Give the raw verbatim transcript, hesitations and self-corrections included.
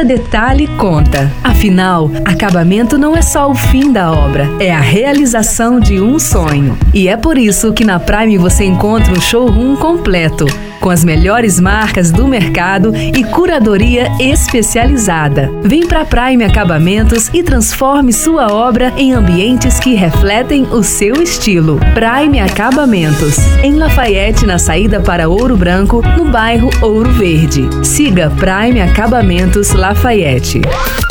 Cada detalhe conta. Afinal, acabamento não é só o fim da obra, é a realização de um sonho. E é por isso que na Prime você encontra um showroom completo, com as melhores marcas do mercado e curadoria especializada. Vem para Prime Acabamentos e transforme sua obra em ambientes que refletem o seu estilo. Prime Acabamentos, em Lafayette, na saída para Ouro Branco, no bairro Ouro Verde. Siga Prime Acabamentos Lafayette.